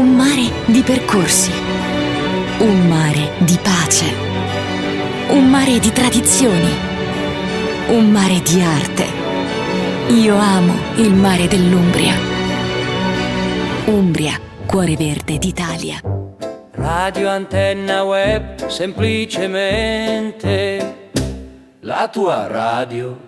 Un mare di percorsi, un mare di pace, un mare di tradizioni, un mare di arte. Io amo il mare dell'Umbria. Umbria, cuore verde d'Italia. Radio Antenna Web, semplicemente la tua radio.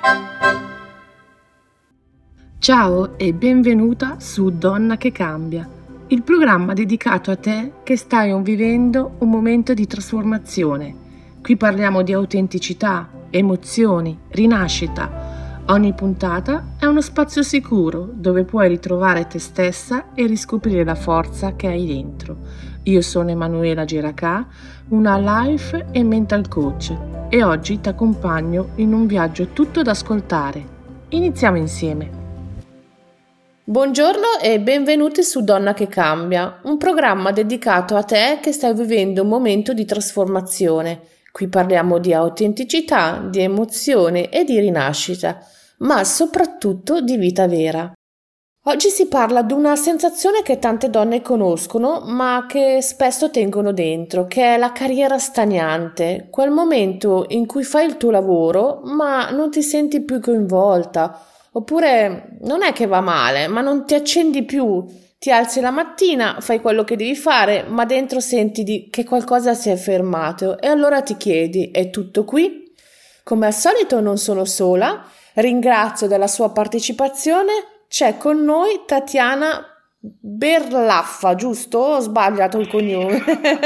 Ciao e benvenuta su Donna che cambia, il programma dedicato a te che stai vivendo un momento di trasformazione. Qui parliamo di autenticità, emozioni, rinascita. Ogni puntata è uno spazio sicuro dove puoi ritrovare te stessa e riscoprire la forza che hai dentro. Io sono Emanuela Geracà, una life e mental coach, e oggi ti accompagno in un viaggio tutto da ascoltare. Iniziamo insieme. Buongiorno e benvenuti su Donna che cambia, un programma dedicato a te che stai vivendo un momento di trasformazione. Qui parliamo di autenticità, di emozione e di rinascita, ma soprattutto di vita vera. Oggi si parla di una sensazione che tante donne conoscono, ma che spesso tengono dentro, che è la carriera stagnante, quel momento in cui fai il tuo lavoro, ma non ti senti più coinvolta. Oppure non è che va male, ma non ti accendi più, ti alzi la mattina, fai quello che devi fare, ma dentro senti che qualcosa si è fermato e allora ti chiedi, è tutto qui? Come al solito non sono sola, ringrazio della sua partecipazione, c'è con noi Tatiana Berlaffa, giusto? Ho sbagliato il cognome?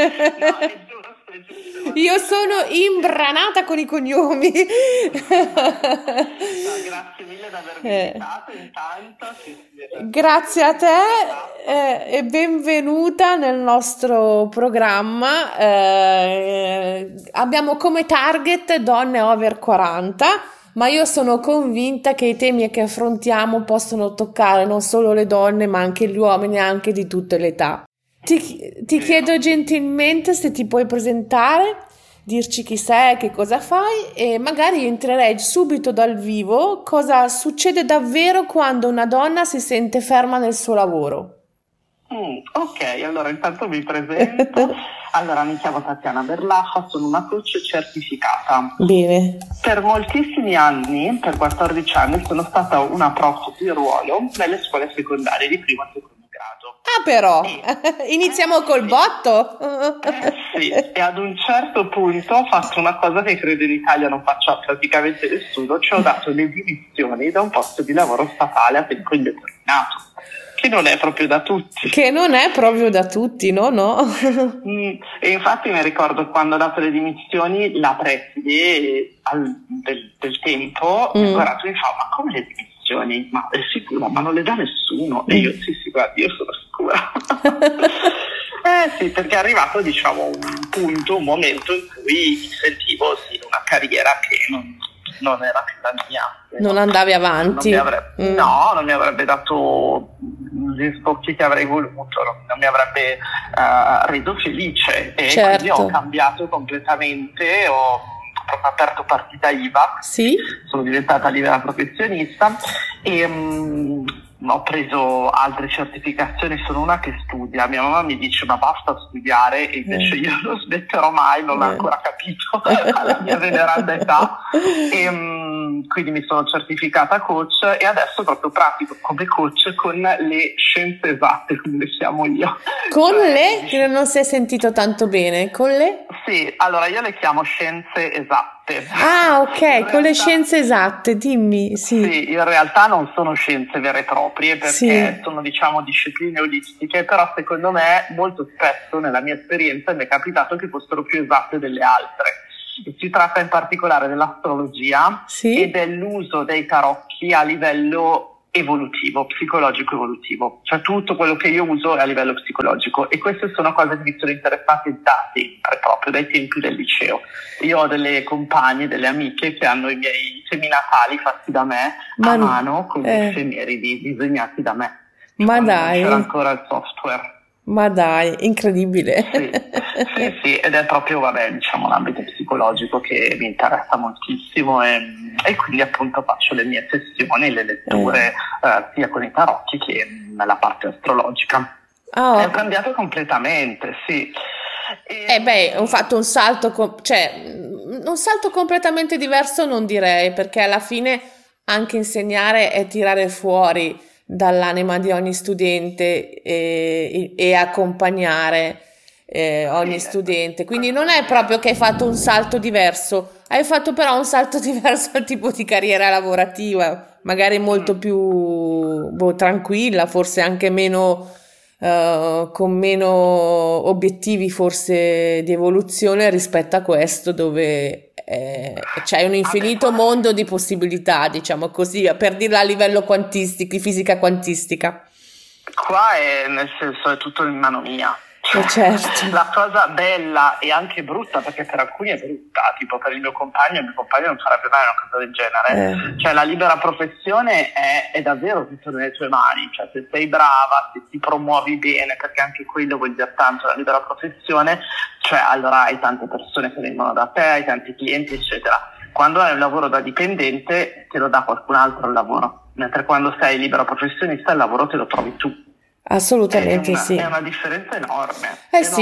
Io sono imbranata con i cognomi. Grazie mille di avermi invitato intanto. Grazie a te e benvenuta nel nostro programma. Abbiamo come target donne over 40, ma io sono convinta che i temi che affrontiamo possono toccare non solo le donne ma anche gli uomini, anche di tutte le età. Ti chiedo gentilmente se ti puoi presentare, dirci chi sei, che cosa fai e magari entrerei subito dal vivo cosa succede davvero quando una donna si sente ferma nel suo lavoro. Ok, allora intanto mi presento. Allora, mi chiamo Tatiana Berlaffa, sono una coach certificata. Bene. Per moltissimi anni, per 14 anni, sono stata una prof di ruolo nelle scuole secondarie di primo e secondo grado. Ah però, iniziamo col botto? Sì, e ad un certo punto ho fatto una cosa che credo in Italia non faccia praticamente nessuno, cioè ho dato le dimissioni da un posto di lavoro statale a tempo indeterminato, che non è proprio da tutti. Che non è proprio da tutti, no? E infatti mi ricordo quando ho dato le dimissioni, la preside del tempo mi ha guardato e mi fa, ma come le dimissioni? Ma è sicura? Ma non le dà nessuno? E io sì, guardi, io sono sicura. Sì, perché è arrivato, diciamo, un momento in cui mi sentivo in una carriera che non era più la mia. Non andavi avanti? Non mi avrebbe dato gli sbocchi che avrei voluto, non mi avrebbe reso felice e certo. Quindi ho cambiato completamente, ho proprio aperto partita IVA, sì? Sono diventata libera professionista e ho preso altre certificazioni, sono una che studia, mia mamma mi dice ma basta studiare e invece io non smetterò mai, non l'ho ancora capito alla mia veneranda età e quindi mi sono certificata coach e adesso proprio pratico come coach con le scienze esatte, come le chiamo io. Con le? Che non si è sentito tanto bene, con le? Sì, allora io le chiamo scienze esatte. Ah, ok, con le scienze esatte, dimmi. Sì, in realtà non sono scienze vere e proprie perché sono, diciamo, discipline olistiche, però secondo me molto spesso nella mia esperienza mi è capitato che fossero più esatte delle altre. E si tratta in particolare dell'astrologia e dell'uso dei tarocchi a livello evolutivo, psicologico evolutivo, cioè tutto quello che io uso è a livello psicologico e queste sono cose che mi sono interessate da sempre, proprio dai tempi del liceo. Io ho delle compagne, delle amiche che hanno i miei semi natali fatti da me a mano con gli efemeri disegnati da me. Ma dai, c'era ancora il software. Ma dai, incredibile. Sì, ed è proprio, diciamo, l'ambito psicologico che mi interessa moltissimo e quindi appunto faccio le mie sessioni, le letture sia con i tarocchi che nella parte astrologica. Oh. È cambiato completamente, sì. Ho fatto un salto, un salto completamente diverso non direi, perché alla fine anche insegnare è tirare fuori dall'anima di ogni studente e accompagnare ogni studente. Quindi non è proprio che hai fatto un salto diverso, hai fatto però un salto diverso al tipo di carriera lavorativa, magari molto più tranquilla, forse anche meno con meno obiettivi forse di evoluzione rispetto a questo dove c'è un infinito mondo di possibilità, diciamo così, per dirla a livello quantistico, di fisica quantistica. Qua è, nel senso, è tutto in mano mia. Certo. La cosa bella e anche brutta, perché per alcuni è brutta, tipo per il mio compagno non farebbe mai una cosa del genere. Cioè la libera professione è davvero tutto nelle tue mani, cioè se sei brava, se ti promuovi bene, perché anche quello vuol dire tanto, la libera professione, cioè allora hai tante persone che vengono da te, hai tanti clienti eccetera. Quando hai un lavoro da dipendente te lo dà qualcun altro il lavoro, mentre quando sei libera professionista il lavoro te lo trovi tu. Assolutamente sì. È una differenza enorme. Sì.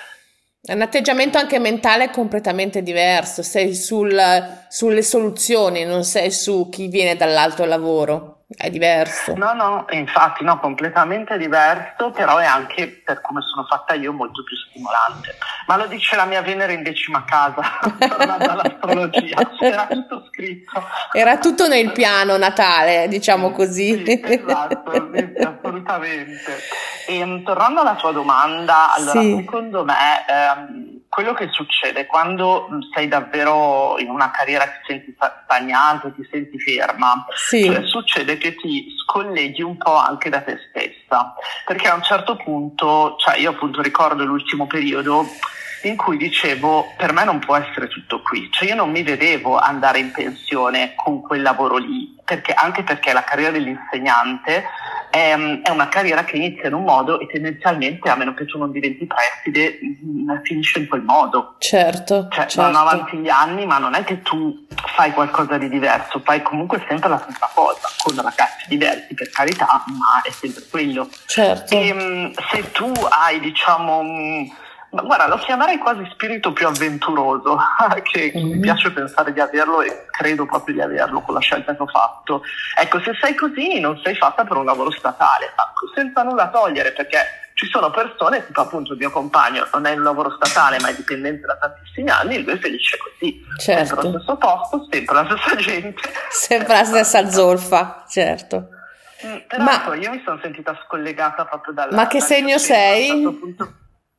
È un atteggiamento anche mentale completamente diverso. Sei sulle soluzioni, non sei su chi viene dall'altro lavoro. È diverso. No, infatti no, completamente diverso, però è anche, per come sono fatta io, molto più stimolante. Ma lo dice la mia Venere in 10ª casa, tornando all'astrologia. Era tutto scritto. Era tutto nel piano natale, diciamo così. Sì, esatto, assolutamente. E tornando alla tua domanda, allora secondo me quello che succede quando sei davvero in una carriera che ti senti stagnante, ti senti ferma, cioè succede che ti scolleghi un po' anche da te stessa, perché a un certo punto, cioè io appunto ricordo l'ultimo periodo in cui dicevo per me non può essere tutto qui, cioè io non mi vedevo andare in pensione con quel lavoro lì, anche perché la carriera dell'insegnante è una carriera che inizia in un modo e tendenzialmente, a meno che tu non diventi preside, finisce in quel modo. Certo. Vanno avanti gli anni, ma non è che tu fai qualcosa di diverso, fai comunque sempre la stessa cosa, con ragazzi diversi per carità, ma è sempre quello. Certo. E se tu hai, diciamo, guarda, lo chiamerei quasi spirito più avventuroso, che mi piace pensare di averlo e credo proprio di averlo con la scelta che ho fatto. Ecco, se sei così non sei fatta per un lavoro statale, senza nulla togliere, perché ci sono persone, tipo appunto il mio compagno non è in un lavoro statale ma è dipendente da tantissimi anni e lui è felice così, sempre allo stesso posto, sempre la stessa gente, sempre la stessa zolfa, certo. Però io mi sono sentita scollegata proprio dalla... Ma che segno sei? A un certo punto...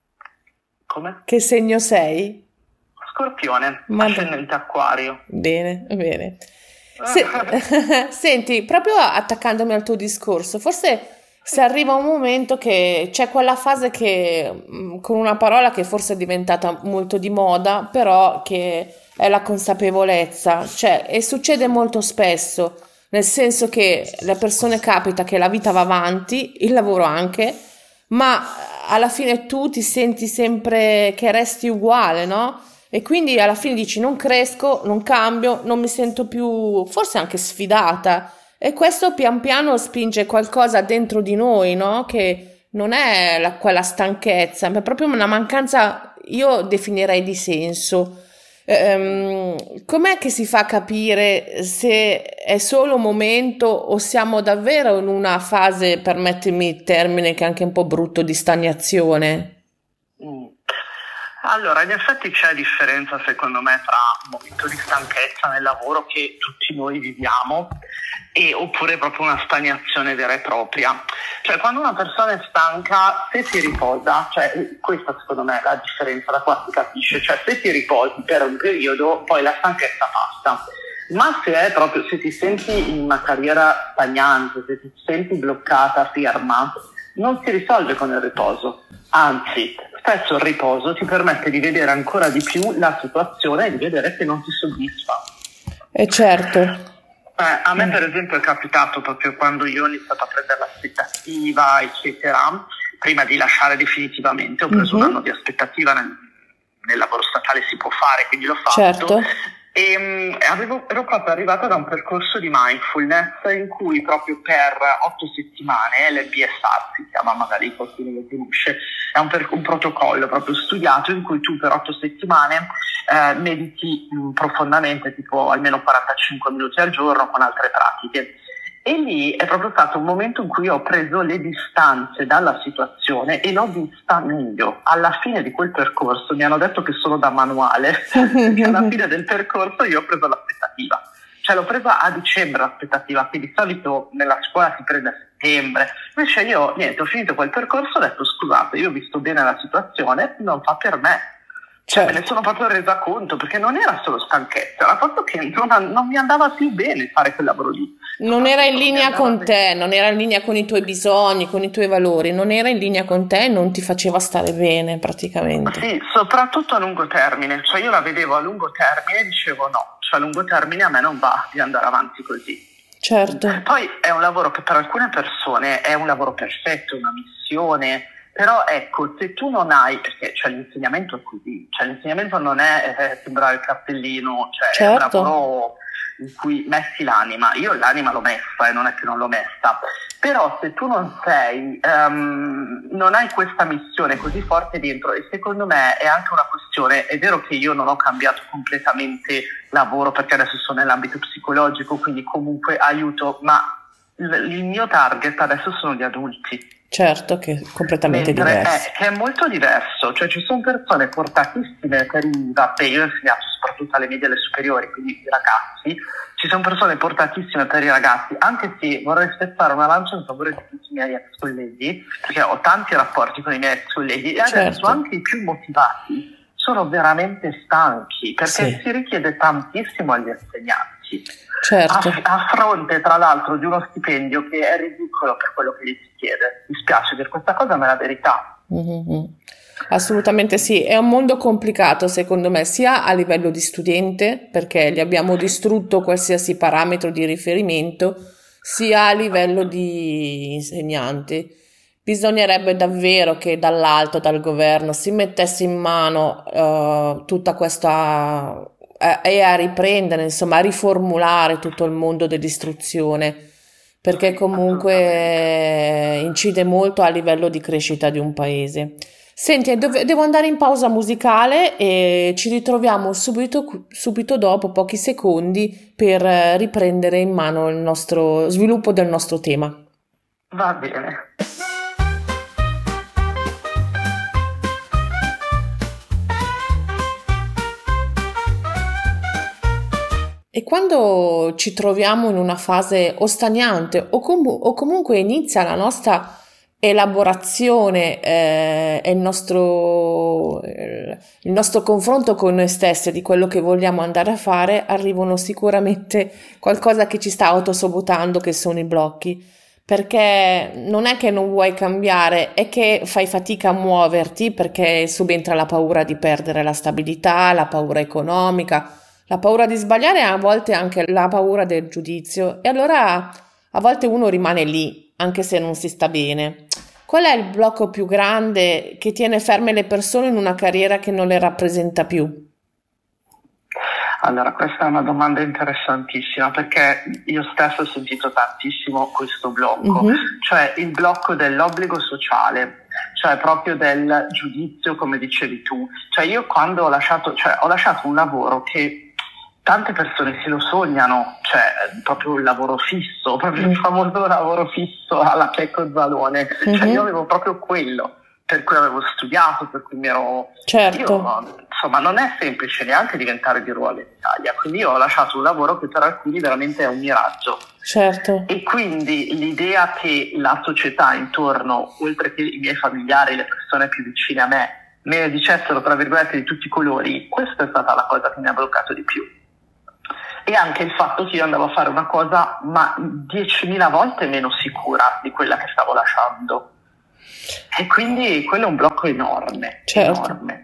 Come? Che segno sei? Scorpione, ascendente Acquario. Bene. Senti, proprio attaccandomi al tuo discorso, forse se arriva un momento che c'è quella fase che, con una parola che forse è diventata molto di moda, però che è la consapevolezza, cioè, e succede molto spesso, nel senso che le persone capita che la vita va avanti, il lavoro anche, ma alla fine tu ti senti sempre che resti uguale, no? E quindi alla fine dici non cresco, non cambio, non mi sento più, forse anche sfidata. E questo pian piano spinge qualcosa dentro di noi, no? Che non è quella stanchezza, ma è proprio una mancanza, io definirei di senso. Com'è che si fa a capire se è solo un momento o siamo davvero in una fase, permettimi il termine che è anche un po' brutto, di stagnazione? Allora, in effetti c'è differenza secondo me tra un momento di stanchezza nel lavoro che tutti noi viviamo oppure proprio una stagnazione vera e propria. Cioè quando una persona è stanca, se si riposa, cioè questa secondo me è la differenza da qua si capisce, cioè se ti riposi per un periodo poi la stanchezza passa, ma se ti senti in una carriera stagnante, se ti senti bloccata, ferma, non si risolve con il riposo, anzi spesso il riposo ti permette di vedere ancora di più la situazione e di vedere che non ti soddisfa. Certo. A me per esempio è capitato proprio quando io ho iniziato a prendere l'aspettativa eccetera, prima di lasciare definitivamente ho preso un anno di aspettativa, nel lavoro statale si può fare, quindi l'ho fatto. Certo. Ero proprio arrivata da un percorso di mindfulness in cui proprio per 8 settimane, l'MBSR si chiama, magari qualcuno lo conosce, è un protocollo proprio studiato in cui tu per 8 settimane mediti profondamente, tipo almeno 45 minuti al giorno con altre pratiche. E lì è proprio stato un momento in cui ho preso le distanze dalla situazione e l'ho vista meglio. Alla fine di quel percorso mi hanno detto che sono da manuale, perché alla fine del percorso io ho preso l'aspettativa. Cioè l'ho presa a dicembre l'aspettativa, che di solito nella scuola si prende a settembre. Invece io, niente, ho finito quel percorso, ho detto scusate, io ho visto bene la situazione, non fa per me. Cioè me ne sono proprio resa conto, perché non era solo stanchezza, era il fatto che non mi andava più bene fare quel lavoro lì. Non era in linea con te, non era in linea con i tuoi bisogni, con i tuoi valori, non era in linea con te e non ti faceva stare bene praticamente. Sì, soprattutto a lungo termine, cioè io la vedevo a lungo termine e dicevo no, cioè a lungo termine a me non va di andare avanti così. Certo. Poi è un lavoro che per alcune persone è un lavoro perfetto, una missione, però ecco, se tu non hai, perché cioè, l'insegnamento è così, cioè l'insegnamento non è sembrare il cartellino, cioè è un lavoro in cui messi l'anima. Io l'anima l'ho messa e non è che non l'ho messa, però se tu non sei, non hai questa missione così forte dentro, e secondo me è anche una questione, è vero che io non ho cambiato completamente lavoro perché adesso sono nell'ambito psicologico, quindi comunque aiuto, ma il mio target adesso sono gli adulti. Certo, che è completamente diverso. Che è molto diverso, cioè ci sono persone portatissime per io ho insegnato soprattutto alle medie e alle superiori, quindi i ragazzi, ci sono persone portatissime per i ragazzi, anche se vorrei spezzare una lancia in favore di tutti i miei ex colleghi, perché ho tanti rapporti con i miei ex colleghi e adesso anche i più motivati sono veramente stanchi, perché si richiede tantissimo agli insegnanti. Certo. A fronte tra l'altro di uno stipendio che è ridicolo per quello che gli si chiede. Mi spiace dire questa cosa, ma è la verità. Mm-hmm. Assolutamente sì, è un mondo complicato secondo me, sia a livello di studente, perché gli abbiamo distrutto qualsiasi parametro di riferimento, sia a livello di insegnante. Bisognerebbe davvero che dall'alto, dal governo, si mettesse in mano tutta questa e a riprendere, insomma, a riformulare tutto il mondo dell'istruzione, perché comunque incide molto a livello di crescita di un paese. Senti, devo andare in pausa musicale e ci ritroviamo subito dopo, pochi secondi, per riprendere in mano il nostro sviluppo del nostro tema. Va bene. E quando ci troviamo in una fase o stagnante o comunque inizia la nostra elaborazione e il nostro confronto con noi stessi di quello che vogliamo andare a fare, arrivano sicuramente qualcosa che ci sta autosabotando, che sono i blocchi, perché non è che non vuoi cambiare, è che fai fatica a muoverti perché subentra la paura di perdere la stabilità, la paura economica, la paura di sbagliare e a volte anche la paura del giudizio, e allora a volte uno rimane lì anche se non si sta bene. Qual è il blocco più grande che tiene ferme le persone in una carriera che non le rappresenta più? Allora, questa è una domanda interessantissima, perché io stesso ho sentito tantissimo questo blocco, cioè il blocco dell'obbligo sociale, cioè proprio del giudizio, come dicevi tu. Cioè io quando ho lasciato un lavoro che tante persone se lo sognano, cioè proprio il lavoro fisso, proprio il famoso lavoro fisso alla Checco Zalone, cioè io avevo proprio quello per cui avevo studiato, per cui mi ero... Certo. Insomma, non è semplice neanche diventare di ruolo in Italia, quindi io ho lasciato un lavoro che per alcuni veramente è un miraggio. Certo. E quindi l'idea che la società intorno, oltre che i miei familiari, le persone più vicine a me ne dicessero tra virgolette di tutti i colori, questa è stata la cosa che mi ha bloccato di più. E anche il fatto che io andavo a fare una cosa ma 10.000 volte meno sicura di quella che stavo lasciando. E quindi quello è un blocco enorme. Certo. Enorme.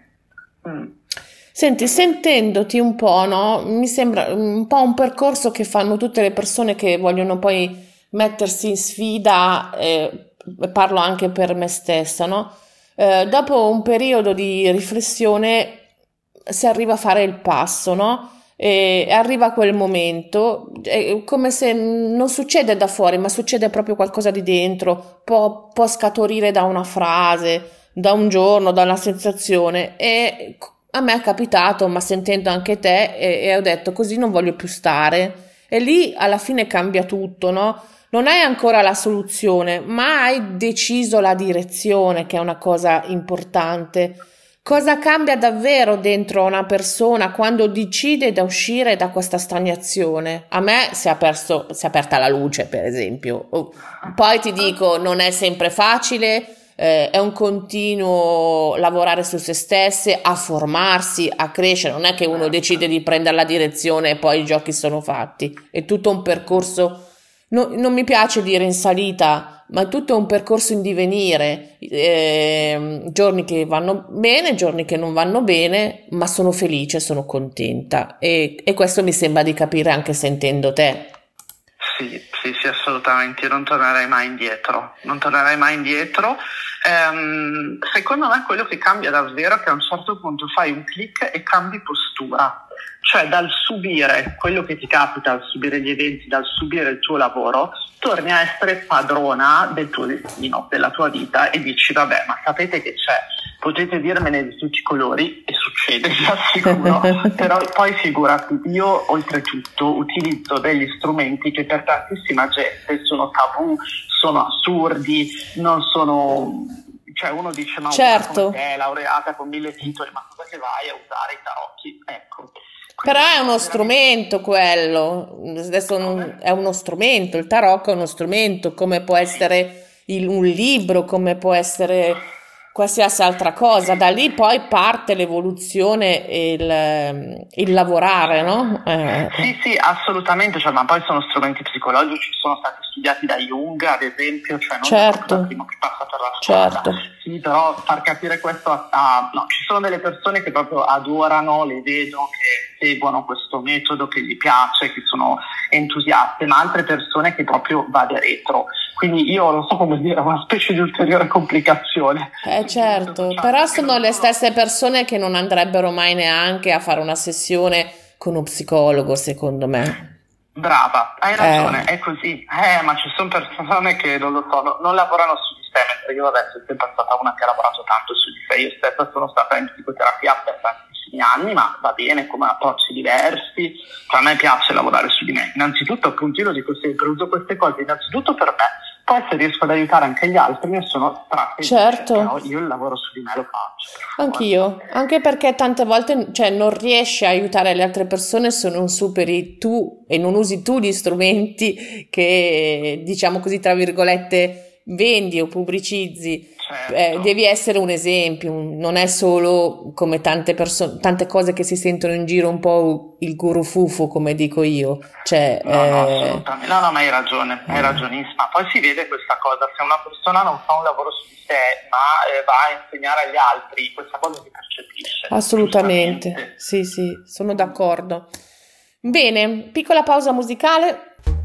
Senti, sentendoti un po', no? Mi sembra un po' un percorso che fanno tutte le persone che vogliono poi mettersi in sfida, parlo anche per me stessa, no? Dopo un periodo di riflessione si arriva a fare il passo, no? e arriva quel momento, è come se non succede da fuori, ma succede proprio qualcosa di dentro, può scaturire da una frase, da un giorno, da una sensazione, e a me è capitato, ma sentendo anche te, e ho detto così non voglio più stare, e lì alla fine cambia tutto, no? Non hai ancora la soluzione, ma hai deciso la direzione, che è una cosa importante. Cosa cambia davvero dentro una persona quando decide di uscire da questa stagnazione? A me si è aperta la luce, per esempio. Poi ti dico, non è sempre facile, è un continuo lavorare su se stesse, a formarsi, a crescere. Non è che uno decide di prendere la direzione e poi i giochi sono fatti. È tutto un percorso. Non mi piace dire in salita, ma è tutto un percorso in divenire, giorni che vanno bene, giorni che non vanno bene, ma sono felice, sono contenta e questo mi sembra di capire anche sentendo te. Sì, assolutamente, io non tornerei mai indietro. Secondo me quello che cambia davvero è che a un certo punto fai un click e cambi postura. Cioè dal subire quello che ti capita, dal subire gli eventi, dal subire il tuo lavoro, torni a essere padrona del tuo destino, della tua vita e dici vabbè, ma sapete che c'è, potete dirmene di tutti i colori e succede, vi assicuro, però poi figurati, io oltretutto utilizzo degli strumenti che per tantissima gente sono tabù, sono assurdi, non sono... Cioè uno dice ma certo. Come te, laureata con 1000 titoli, ma cosa che vai a usare i tarocchi? Ecco. Però è uno strumento quello, adesso è uno strumento, il tarocco è uno strumento, come può essere un libro, come può essere qualsiasi altra cosa, da lì poi parte l'evoluzione e il lavorare, no? Sì, assolutamente, cioè, ma poi sono strumenti psicologici, sono stati studiati da Jung, ad esempio, cioè non certo. è il primo che passa per la strada. Certo. Sì, però far capire questo no, ci sono delle persone che proprio adorano, le vedo, che seguono questo metodo, che gli piace, che sono entusiaste, ma altre persone che proprio vade retro. Quindi io non so come dire, una specie di ulteriore complicazione. Certo, però sono le stesse persone che non andrebbero mai neanche a fare una sessione con uno psicologo, secondo me. Brava, hai ragione, è così. Ma ci sono persone che non lo so, non lavorano su di sé, mentre io adesso sono sempre stata una che ha lavorato tanto su di sé. Io stessa sono stata in psicoterapia per tantissimi anni, ma va bene, come approcci diversi. Cioè, a me piace lavorare su di me. Innanzitutto, appunto, io lo dico sempre, uso queste cose innanzitutto per me. Poi se riesco ad aiutare anche gli altri, io sono strafelice, certo. Però io il lavoro su di me lo faccio. Anch'io, anche perché tante volte non riesci a aiutare le altre persone se non superi tu e non usi tu gli strumenti che, diciamo così, tra virgolette, vendi o pubblicizzi. Certo. Devi essere un esempio, non è solo come tante cose che si sentono in giro, un po' il guru fufo, come dico io. Cioè, no, assolutamente. No, ma hai ragione, hai ragionissima. Poi si vede questa cosa, se una persona non fa un lavoro su di sé, ma va a insegnare agli altri, questa cosa si percepisce. Assolutamente, sì, sono d'accordo. Bene, piccola pausa musicale.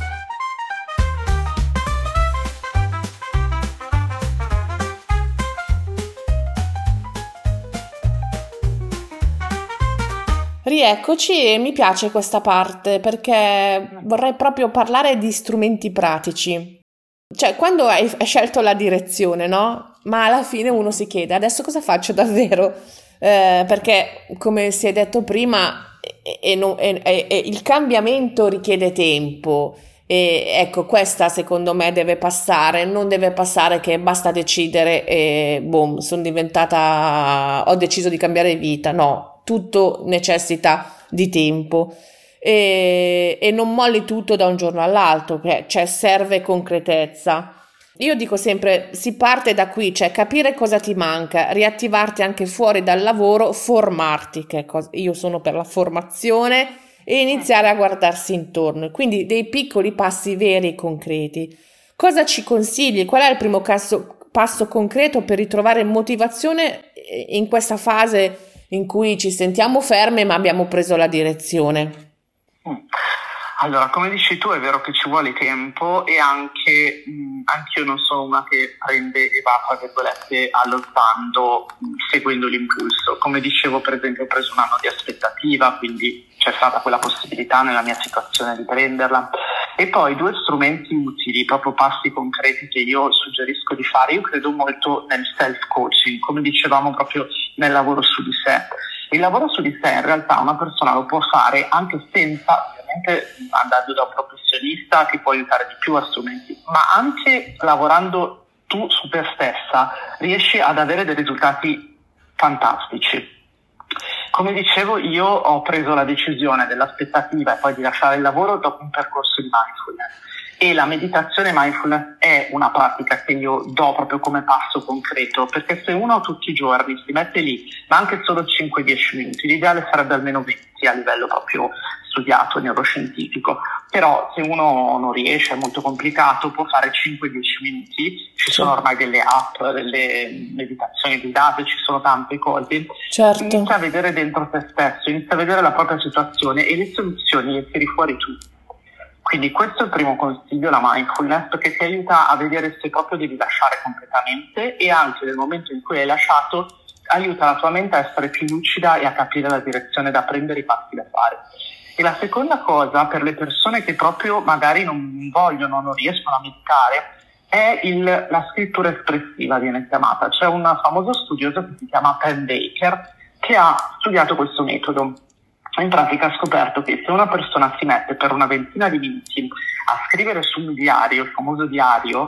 Rieccoci e mi piace questa parte perché vorrei proprio parlare di strumenti pratici. Cioè, quando hai scelto la direzione, no? Ma alla fine uno si chiede, adesso cosa faccio davvero? Perché, come si è detto prima, il cambiamento richiede tempo. E ecco, questa secondo me deve passare, non deve passare che basta decidere e boom, ho deciso di cambiare vita, no, tutto necessita di tempo e non molli tutto da un giorno all'altro, cioè serve concretezza. Io dico sempre, si parte da qui, cioè capire cosa ti manca, riattivarti anche fuori dal lavoro, formarti, io sono per la formazione, e iniziare a guardarsi intorno, quindi dei piccoli passi veri e concreti. Cosa ci consigli? Qual è il primo passo concreto per ritrovare motivazione in questa fase in cui ci sentiamo ferme ma abbiamo preso la direzione? Allora, come dici tu, è vero che ci vuole tempo e anche io non sono una che prende e va, tra virgolette, allo sbando seguendo l'impulso. Come dicevo, per esempio, ho preso un anno di aspettativa, quindi c'è stata quella possibilità nella mia situazione di prenderla. E poi 2 strumenti utili, proprio passi concreti che io suggerisco di fare. Io credo molto nel self-coaching, come dicevamo proprio nel lavoro su di sé. Il lavoro su di sé in realtà una persona lo può fare anche senza, ovviamente andando da un professionista che può aiutare di più a strumenti, ma anche lavorando tu su te stessa riesci ad avere dei risultati fantastici. Come dicevo, io ho preso la decisione dell'aspettativa e poi di lasciare il lavoro dopo un percorso di mindfulness, e la meditazione mindfulness è una pratica che io do proprio come passo concreto, perché se uno tutti i giorni si mette lì, ma anche solo 5-10 minuti, l'ideale sarebbe almeno 20 a livello proprio studiato, neuroscientifico, però se uno non riesce, è molto complicato, può fare 5-10 minuti, ci sono ormai delle app, delle meditazioni guidate, ci sono tante cose. Certo. Inizia a vedere dentro te stesso, inizia a vedere la propria situazione e le soluzioni le tiri fuori tu. Quindi questo è il primo consiglio, la mindfulness, perché ti aiuta a vedere se proprio devi lasciare completamente, e anche nel momento in cui hai lasciato aiuta la tua mente a essere più lucida e a capire la direzione da prendere, i passi da fare. E la seconda cosa, per le persone che proprio magari non vogliono, non riescono a meditare, è la scrittura espressiva, viene chiamata. C'è un famoso studioso che si chiama Penn Baker che ha studiato questo metodo. In pratica ha scoperto che se una persona si mette per una ventina di minuti a scrivere su un diario, il famoso diario,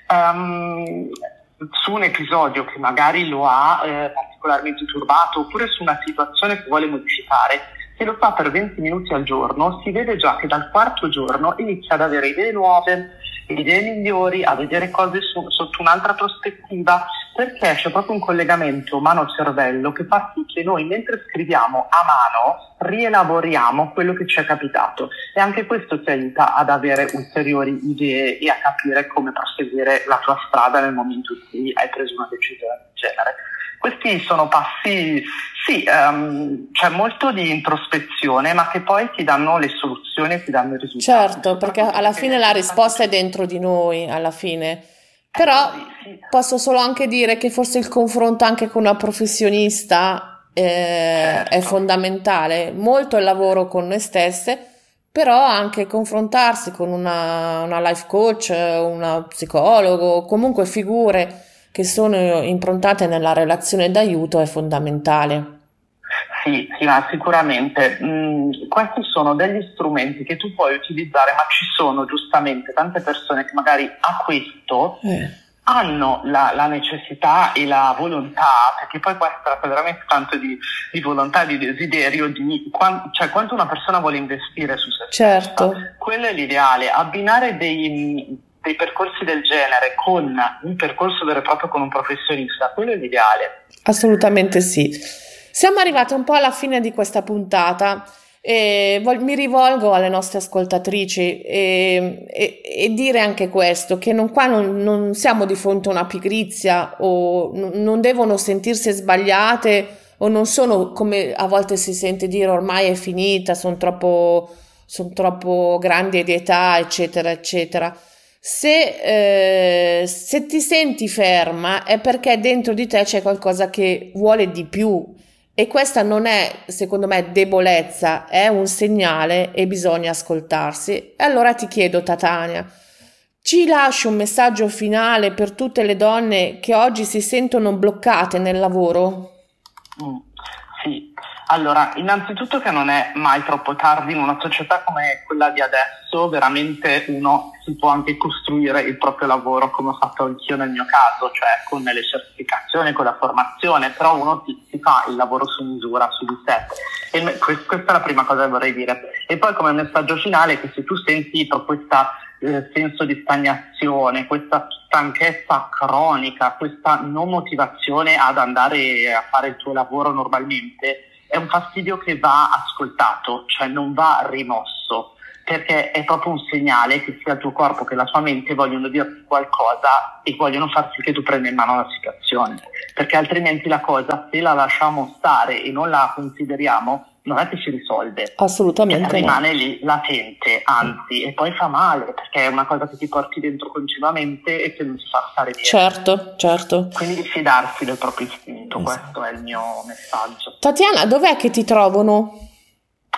su un episodio che magari lo ha particolarmente turbato, oppure su una situazione che vuole modificare, se lo fa per 20 minuti al giorno, si vede già che dal 4º giorno inizia ad avere idee nuove, idee migliori, a vedere cose sotto un'altra prospettiva, perché c'è proprio un collegamento mano-cervello che fa sì che noi, mentre scriviamo a mano, rielaboriamo quello che ci è capitato, e anche questo ti aiuta ad avere ulteriori idee e a capire come proseguire la tua strada nel momento in cui hai preso una decisione del genere. Questi sono passi, sì, c'è molto di introspezione, ma che poi ti danno le soluzioni e ti danno i risultati. Certo, perché alla fine la risposta è dentro di noi, alla fine. Però posso solo anche dire che forse il confronto anche con una professionista è fondamentale. Molto il lavoro con noi stesse, però anche confrontarsi con una life coach, una psicologo, comunque figure che sono improntate nella relazione d'aiuto è fondamentale. Sì, ma sicuramente questi sono degli strumenti che tu puoi utilizzare, ma ci sono giustamente tante persone che magari a questo hanno la necessità e la volontà, perché poi qua si tratta veramente tanto di volontà, di desiderio, cioè quanto una persona vuole investire su se stessa. Certo. Quello è l'ideale. Abbinare dei percorsi del genere con un percorso vero e proprio con un professionista, quello è l'ideale. Assolutamente sì. Siamo arrivati un po' alla fine di questa puntata e mi rivolgo alle nostre ascoltatrici e dire anche questo, che qua non siamo di fronte a una pigrizia, o non devono sentirsi sbagliate, o non sono, come a volte si sente dire, ormai è finita, sono troppo grandi di età, eccetera, eccetera. Se ti senti ferma è perché dentro di te c'è qualcosa che vuole di più, e questa non è, secondo me, debolezza, è un segnale e bisogna ascoltarsi. E allora ti chiedo, Tatania, ci lasci un messaggio finale per tutte le donne che oggi si sentono bloccate nel lavoro? Sì. Allora, innanzitutto che non è mai troppo tardi in una società come quella di adesso, veramente uno si può anche costruire il proprio lavoro, come ho fatto anch'io nel mio caso, cioè con le certificazioni, con la formazione, però uno si fa il lavoro su misura, su di sé. E questa è la prima cosa che vorrei dire. E poi come messaggio finale, che se tu senti questo senso di stagnazione, questa stanchezza cronica, questa non motivazione ad andare a fare il tuo lavoro normalmente, è un fastidio che va ascoltato, cioè non va rimosso, perché è proprio un segnale che sia il tuo corpo che la tua mente vogliono dirti qualcosa e vogliono far sì che tu prenda in mano la situazione, perché altrimenti la cosa, se la lasciamo stare e non la consideriamo, non è che si risolve. Assolutamente. Rimane lì latente, anzi, e poi fa male, perché è una cosa che ti porti dentro continuamente e che non ti fa stare bene. Certo. Quindi fidarsi del proprio istinto, questo è il mio messaggio. Tatiana, dov'è che ti trovano?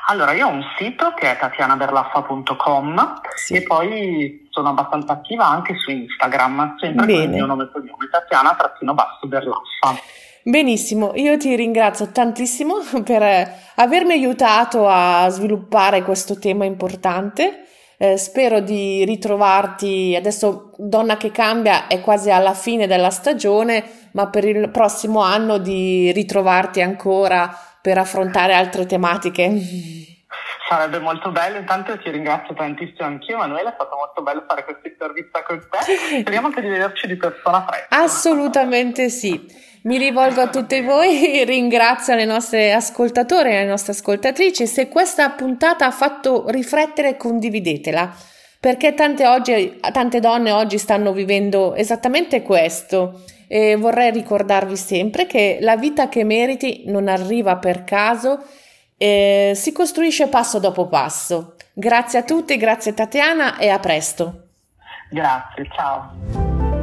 Allora, io ho un sito che è tatianaberlaffa.com e poi sono abbastanza attiva anche su Instagram, sempre con il mio nome e cognome, Tatiana-Berlaffa. Benissimo, io ti ringrazio tantissimo per avermi aiutato a sviluppare questo tema importante. Spero di ritrovarti, adesso Donna che cambia è quasi alla fine della stagione, ma per il prossimo anno di ritrovarti ancora per affrontare altre tematiche. Sarebbe molto bello, intanto ti ringrazio tantissimo anch'io Emanuele, è stato molto bello fare questa intervista con te, speriamo anche di vederci di persona presto. Assolutamente sì. Mi rivolgo a tutti voi, ringrazio le nostre ascoltatori e le nostre ascoltatrici. Se questa puntata ha fatto riflettere, condividetela, perché tante donne oggi stanno vivendo esattamente questo. E vorrei ricordarvi sempre che la vita che meriti non arriva per caso, si costruisce passo dopo passo. Grazie a tutti, grazie Tatiana e a presto. Grazie, ciao.